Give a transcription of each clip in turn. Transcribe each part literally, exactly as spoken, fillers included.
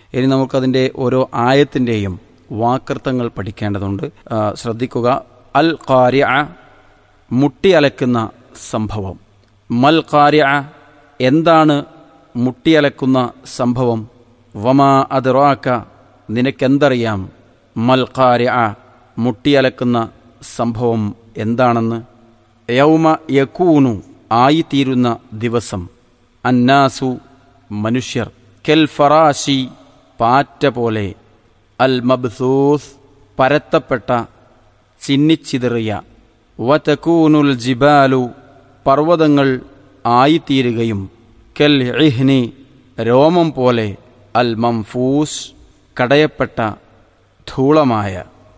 ഇനി നമുക്കതിൻ്റെ ഓരോ ആയത്തിൻ്റെയും വാക്കർത്ഥങ്ങൾ പഠിക്കേണ്ടതുണ്ട്. ശ്രദ്ധിക്കുക. അൽ ഖാരിഅ, മുട്ടിയലക്കുന്ന സംഭവം. മൽ ഖാരിഅ, എന്താണ് മുട്ടിയലക്കുന്ന സംഭവം? വമാ അദ്റാക, നിനക്കെന്തറിയാം? മൽ ഖാരിഅ, മുട്ടിയലക്കുന്ന സംഭവം എന്താണെന്ന്? യൗമ യകൂനു, ആയിത്തീരുന്ന ദിവസം. അന്നാസു, മനുഷ്യർ. കെൽ ഫറാശി, പാറ്റ പോലെ. അൽ മബ്സൂസ്, പരത്തപ്പെട്ട, ചിന്നിച്ചിതറിയ. വതകൂനുൽ ജിബാലു, പർവ്വതങ്ങൾ ആയിത്തീരുകയും. കെൽ ഇഹ്നി, രോമം പോലെ. അൽ മംഫൂസ്, കടയപ്പെട്ട, ധൂളമായ.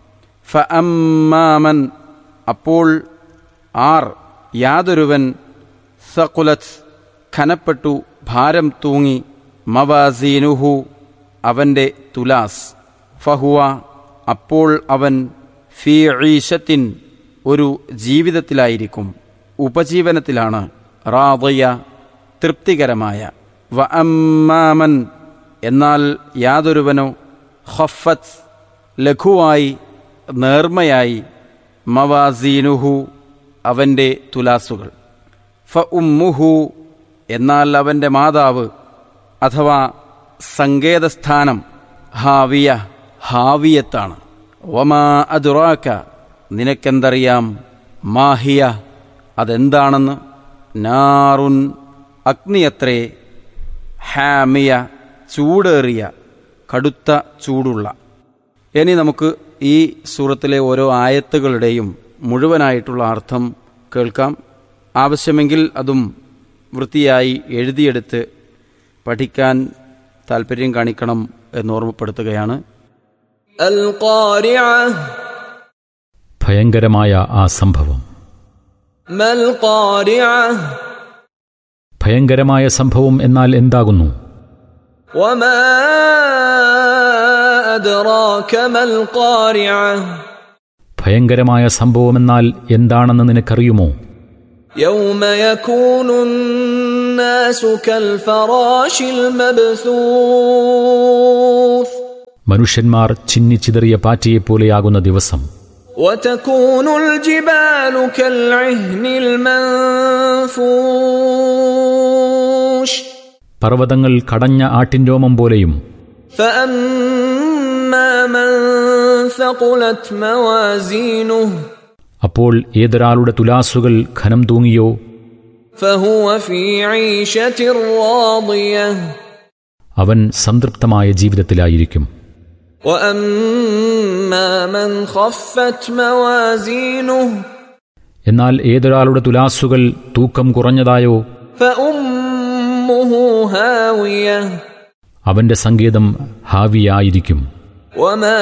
ഫഅമ്മാമൻ, അപ്പോൾ ആർ, യാതൊരുവൻ. സഖുലത്, ഖനപ്പെട്ടു, ഭാരം തൂങ്ങി. മവാസീനുഹു, അവൻ്റെ തുലാസ്. ഫഹുവ, അപ്പോൾ അവൻ. ഫീ ഈശത്തിൻ, ഒരു ജീവിതത്തിലായിരിക്കും, ഉപജീവനത്തിലാണ്. റാദിയ, തൃപ്തികരമായ. വ അമ്മാമൻ, എന്നാൽ യാതൊരുവനോ. ഖഫത്ത്, ലഘുവായി, നേർമയായി. മവാസീനുഹു, അവൻ്റെ തുലാസുകൾ. ഫ ഉമ്മുഹു, എന്നാൽ അവൻ്റെ മാതാവ് അഥവാ സങ്കേതസ്ഥാനം. ഹാവിയ, ഹാവിയത്താണ്. വമാ അദ്റാക, നിനക്കെന്തറിയാം? മാഹിയ, അതെന്താണെന്ന്? നാറുൻ, അഗ്നിയത്രേ. ഹാമിയ, ചൂടേറിയ, കടുത്ത ചൂടുള്ള. ഇനി നമുക്ക് ഈ സൂറത്തിലെ ഓരോ ആയത്തുകളുടെയും മുഴുവനായിട്ടുള്ള അർത്ഥം കേൾക്കാം. ആവശ്യമെങ്കിൽ അതും വൃത്തിയായി എഴുതിയെടുത്ത് പഠിക്കാൻ താൽപ്പര്യം കാണിക്കണം എന്നോർമ്മപ്പെടുത്തുകയാണ്. അൽ ഖാരിഅ, ഭയങ്കരമായ ആ സംഭവം. മൽ ഖാരിഅ, ഭയങ്കരമായ സംഭവം എന്നാൽ എന്താകുന്നു? വമാ അദ്റാക മൽ ഖാരിഅ, ഭയങ്കരമായ സംഭവമെന്നാൽ എന്താണെന്ന് നിനക്കറിയുമോ? യൗമ യകൂനു അന്നാസു കൽ ഫറാശിൽ മബ്സൂസ്, മനുഷ്യന്മാർ ചിന്നിച്ചിതറിയ പാറ്റയെപ്പോലെയാകുന്ന ദിവസം. വതകൂനുൽ ജിബാലു കൽ ഇഹ്നിൽ മൻഫൂഷ്, പർവ്വതങ്ങൾ കടഞ്ഞ ആട്ടിൻരോമം പോലെയും. ഫഅമ്മാ മൻ ثقلت موازينه, അപ്പോൾ ഏതൊരാളുടെ തുലാസുകൾ ഖനം തൂങ്ങിയോ. فهو في عيشة راضية, അവൻ സംതൃപ്തമായ ജീവിതത്തിലായിരിക്കും. وأما من خفت موازينه, എന്നാൽ ഏതൊരാളുടെ തുലാസുകൾ തൂക്കം കുറഞ്ഞതായോ. فأمه هاوية, അവന്റെ സങ്കേതം ഹാവിയായിരിക്കും. وما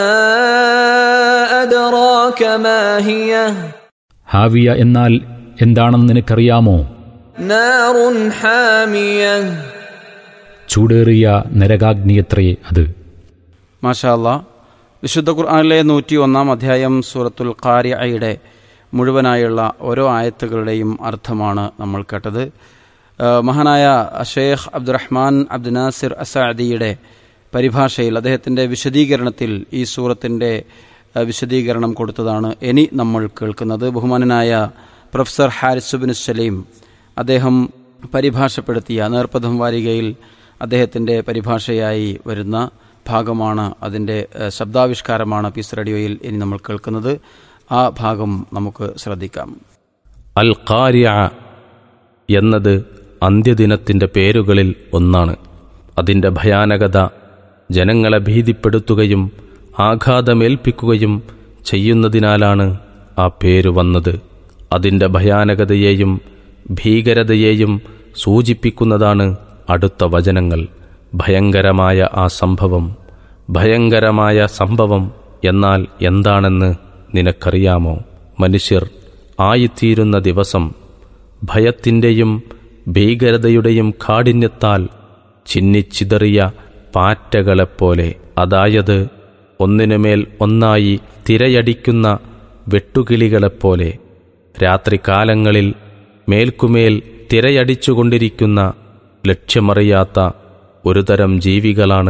أدراك ما هي, ഹാവിയ എന്നാൽ എന്താണെന്ന് നിനക്കറിയാമോ? نار حامية, ചൂടേറിയ നരകാഗ്നിയത്രേ അത്. മാഷാ അല്ലാഹ്. വിശുദ്ധ ഖുർആനിലെ നൂറ്റി ഒന്നാം അധ്യായം സൂറത്തുൽ ഖാരിഅയുടെ മുഴുവനായുള്ള ഓരോ ആയത്തുകളുടെയും അർത്ഥമാണ് നമ്മൾ കേട്ടത്. മഹാനായ ഷെയ്ഖ് അബ്ദുറഹ്മാൻ അബ്ദുൽ നാസിർ അസ്സഅദിയുടെ പരിഭാഷയിൽ, അദ്ദേഹത്തിൻ്റെ വിശദീകരണത്തിൽ ഈ സൂറത്തിൻ്റെ വിശദീകരണം കൊടുത്തതാണ് ഇനി നമ്മൾ കേൾക്കുന്നത്. ബഹുമാനനായ പ്രൊഫസർ ഹാരിസ് ബിൻ സലീം അദ്ദേഹം പരിഭാഷപ്പെടുത്തിയ നേർപ്പദം വാരികയിൽ അദ്ദേഹത്തിൻ്റെ പരിഭാഷയായി വരുന്ന ഭാഗമാണ്, അതിൻ്റെ ശബ്ദാവിഷ്കാരമാണ് പീസ് റേഡിയോയിൽ ഇനി നമ്മൾ കേൾക്കുന്നത്. ആ ഭാഗം നമുക്ക് ശ്രദ്ധിക്കാം. അൽ ഖാരിഅ എന്നത് അന്ത്യദിനത്തിൻ്റെ പേരുകളിൽ ഒന്നാണ്. അതിൻ്റെ ഭയാനകത ജനങ്ങളെ ഭീതിപ്പെടുത്തുകയും ആഘാതമേൽപ്പിക്കുകയും ചെയ്യുന്നതിനാലാണ് ആ പേര് വന്നത്. അതിൻ്റെ ഭയാനകതയെയും ഭീകരതയെയും സൂചിപ്പിക്കുന്നതാണ് അടുത്ത വചനങ്ങൾ. ഭയങ്കരമായ ആ സംഭവം. ഭയങ്കരമായ സംഭവം എന്നാൽ എന്താണെന്ന് നിനക്കറിയാമോ? മനുഷ്യർ ആയിത്തീരുന്ന ദിവസം. ഭയത്തിൻ്റെയും ഭീകരതയുടെയും കാഠിന്യത്താൽ ചിന്നിച്ചിതറിയ പാറ്റകളെപ്പോലെ, അതായത് ഒന്നിനുമേൽ ഒന്നായി തിരയടിക്കുന്ന വെട്ടുകിളികളെപ്പോലെ. രാത്രികാലങ്ങളിൽ മേൽക്കുമേൽ തിരയടിച്ചുകൊണ്ടിരിക്കുന്ന ലക്ഷ്യമറിയാത്ത ഒരുതരം ജീവികളാണ്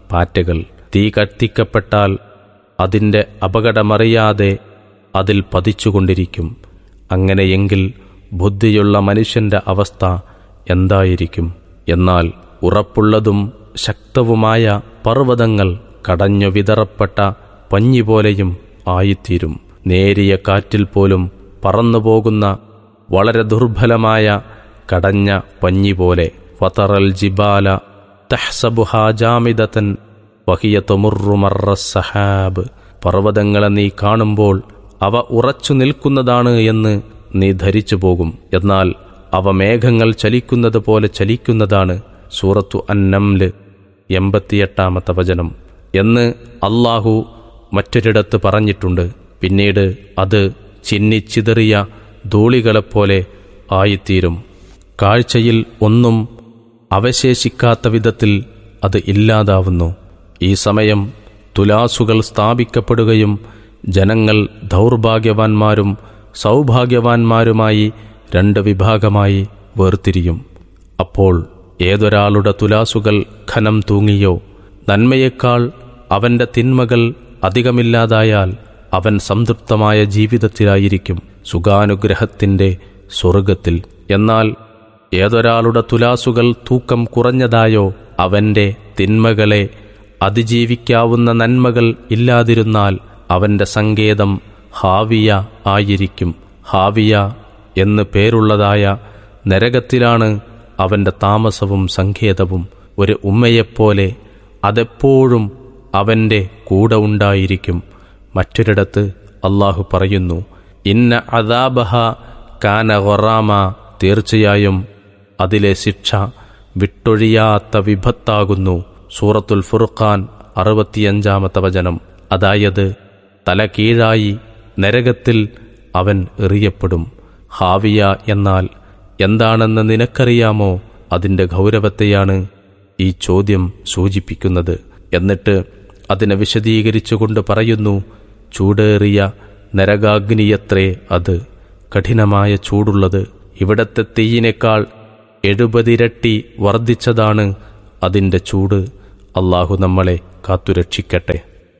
പാറ്റകൾ. തീ കത്തിക്കപ്പെട്ടാൽ അതിൻ്റെ അപകടമറിയാതെ അതിൽ പതിച്ചുകൊണ്ടിരിക്കും. അങ്ങനെയെങ്കിൽ ബുദ്ധിയുള്ള മനുഷ്യന്റെ അവസ്ഥ എന്തായിരിക്കും? എന്നാൽ ഉറപ്പുള്ളതും ശക്തവുമായ പർവ്വതങ്ങൾ കടഞ്ഞു വിതറപ്പെട്ട പഞ്ഞിപോലെയും ആയിത്തീരും. നേരിയ കാറ്റിൽ പോലും പറന്നുപോകുന്ന വളരെ ദുർബലമായ കടഞ്ഞ പഞ്ഞിപോലെ. ഫതറൽ ജിബാല തഹ്സബുഹാ ജാമിദതൻ വഹിയ തമുറു മർറ സഹാബ്. പർവ്വതങ്ങളെ നീ കാണുമ്പോൾ അവ ഉറച്ചു നിൽക്കുന്നതാണ് എന്ന് നീ ധരിച്ചു പോകും. എന്നാൽ അവ മേഘങ്ങൾ ചലിക്കുന്നത് പോലെ ചലിക്കുന്നതാണ്. സൂറത്തു അന്നംല് എൺപത്തിയെട്ടാമത്തെ വചനം എന്ന് അല്ലാഹു മറ്റൊരിടത്ത് പറഞ്ഞിട്ടുണ്ട്. പിന്നീട് അത് ചിന്നിച്ചിതറിയ ധൂളികളെപ്പോലെ ആയിത്തീരും. കാഴ്ചയിൽ ഒന്നും അവശേഷിക്കാത്ത വിധത്തിൽ അത് ഇല്ലാതാവുന്നു. ഈ സമയം തുലാസുകൾ സ്ഥാപിക്കപ്പെടുകയും ജനങ്ങൾ ദൗർഭാഗ്യവാന്മാരും സൗഭാഗ്യവാന്മാരുമായി രണ്ട് വിഭാഗമായി വേർതിരിയും. അപ്പോൾ ഏതൊരാളുടെ തുലാസുകൾ ഖനം തൂങ്ങിയോ, നന്മയേക്കാൾ അവന്റെ തിന്മകൾ അധികമില്ലാതായാൽ അവൻ സംതൃപ്തമായ ജീവിതത്തിലായിരിക്കും, സുഖാനുഗ്രഹത്തിന്റെ സ്വർഗത്തിൽ. എന്നാൽ ഏതൊരാളുടെ തുലാസുകൾ തൂക്കം കുറഞ്ഞതായോ, അവന്റെ തിന്മകളെ അതിജീവിക്കാവുന്ന നന്മകൾ ഇല്ലാതിരുന്നാൽ അവന്റെ സങ്കേതം ഹാവിയ ആയിരിക്കും. ഹാവിയ എന്ന് പേരുള്ളതായ നരകത്തിലാണ് അവന്റെ താമസവും സങ്കേതവും. ഒരു ഉമ്മയെപ്പോലെ അതെപ്പോഴും അവന്റെ കൂടെ ഉണ്ടായിരിക്കും. മറ്റൊരിടത്ത് അല്ലാഹു പറയുന്നു, ഇന്ന അദാബഹ കാന ഗറാമ. തീർച്ചയായും അതിലെ ശിക്ഷ വിട്ടൊഴിയാത്ത വിഭത്താകുന്നു. സൂറത്തുൽ ഫുർഖാൻ അറുപത്തിയഞ്ചാമത്തെ വചനം. അതായത് തല കീഴായി നരകത്തിൽ അവൻ എറിയപ്പെടും. ഹാവിയ എന്നാൽ എന്താണെന്ന് നിനക്കറിയാമോ? അതിൻ്റെ ഗൗരവത്തെയാണ് ഈ ചോദ്യം സൂചിപ്പിക്കുന്നത്. എന്നിട്ട് അതിനെ വിശദീകരിച്ചുകൊണ്ട് പറയുന്നു, ചൂടേറിയ നരകാഗ്നിയത്രേ അത്, കഠിനമായ ചൂടുള്ളത്. ഇവിടത്തെ തീയിനേക്കാൾ എഴുപതിരട്ടി വർദ്ധിച്ചതാണ് അതിൻ്റെ ചൂട്. അള്ളാഹു നമ്മളെ കാത്തുരക്ഷിക്കട്ടെ.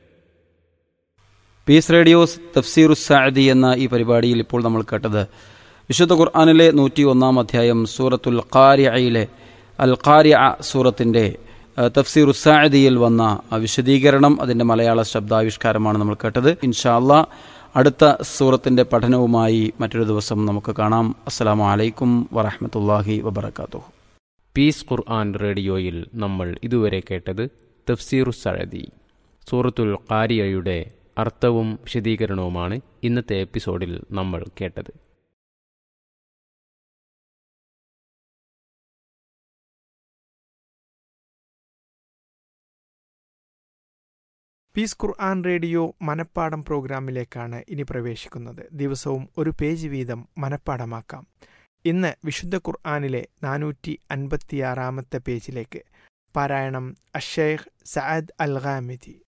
പീസ് റേഡിയോസ് തഫ്സീറുസ് സഅദി എന്ന ഈ പരിപാടിയിൽ ഇപ്പോൾ നമ്മൾ കേട്ടത് വിശുദ്ധ ഖുർആനിലെ നൂറ്റി ഒന്നാം അധ്യായം സൂറത്തുൽ ഖാരിഅയിലെ അൽ ഖാരിഅ സൂറത്തിൻ്റെ തഫ്സീറുസ് സഅദിയിൽ വന്ന വിശദീകരണം, അതിൻ്റെ മലയാള ശബ്ദാവിഷ്കാരമാണ് നമ്മൾ കേട്ടത്. ഇൻഷാ അല്ലാഹ് അടുത്ത സൂറത്തിൻ്റെ പഠനവുമായി മറ്റൊരു ദിവസം നമുക്ക് കാണാം. അസ്സലാമു അലൈക്കും വറഹ്മത്തുള്ളാഹി വബറകാതുഹു. പീസ് ഖുർആൻ റേഡിയോയിൽ നമ്മൾ ഇതുവരെ കേട്ടത് തഫ്സീറുസ് സഅദി സൂറത്തുൽ ഖാരിഅയുടെ അർത്ഥവും വിശദീകരണവുമാണ് ഇന്നത്തെ എപ്പിസോഡിൽ നമ്മൾ കേട്ടത്. പീസ് ഖുർആൻ റേഡിയോ മനപ്പാഠം പ്രോഗ്രാമിലേക്കാണ് ഇനി പ്രവേശിക്കുന്നത്. ദിവസവും ഒരു പേജ് വീതം മനപ്പാഠമാക്കാം. ഇന്ന് വിശുദ്ധ ഖുർആനിലെ നാനൂറ്റി അൻപത്തിയാറാമത്തെ പേജിലേക്ക്. പാരായണം അഷ്ശൈഖ് സഅദ് അൽ ഗാമിദി.